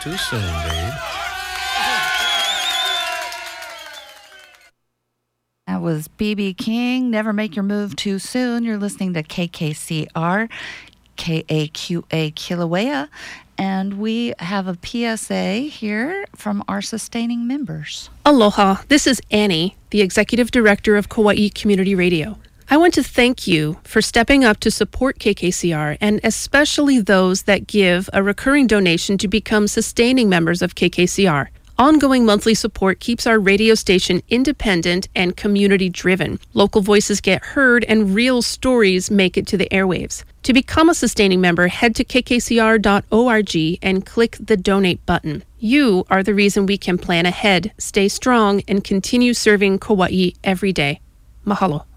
too soon, babe. That was B.B. King, Never Make Your Move Too Soon. You're listening to KKCR, KAQA Kilauea, and we have a PSA here from our sustaining members. Aloha, this is Annie, the Executive Director of Kauai Community Radio. I want to thank you for stepping up to support KKCR, and especially those that give a recurring donation to become sustaining members of KKCR. Ongoing monthly support keeps our radio station independent and community-driven. Local voices get heard and real stories make it to the airwaves. To become a sustaining member, head to kkcr.org and click the donate button. You are the reason we can plan ahead, stay strong, and continue serving Kauai every day. Mahalo.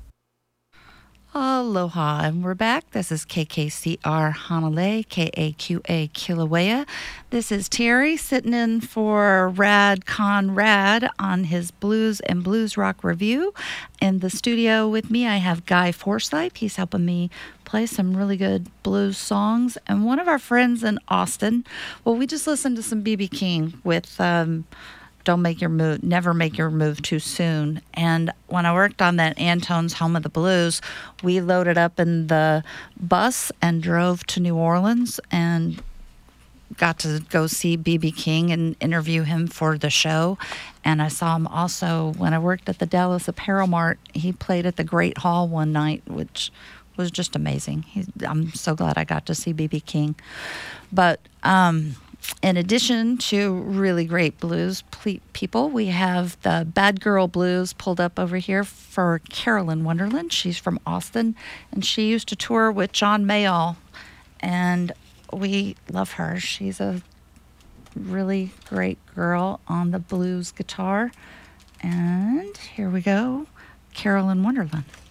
Aloha, and we're back. This is KKCR Hanalei, KAQA Kilauea. This is Terry sitting in for Rad Conrad on his Blues and Blues Rock review. In the studio with me, I have Guy Forsyth. He's helping me play some really good blues songs. And one of our friends in Austin, well, we just listened to some B.B. King with Don't Make Your Move, Never Make Your Move Too Soon. And when I worked on that Antone's Home of the Blues, we loaded up in the bus and drove to New Orleans and got to go see B.B. King and interview him for the show. And I saw him also when I worked at the Dallas Apparel Mart. He played at the Great Hall one night, which was just amazing. I'm so glad I got to see B.B. King. But in addition to really great blues people, we have the Bad Girl Blues pulled up over here for Carolyn Wonderland. She's from Austin, and she used to tour with John Mayall, and we love her. She's a really great girl on the blues guitar. And here we go, Carolyn Wonderland.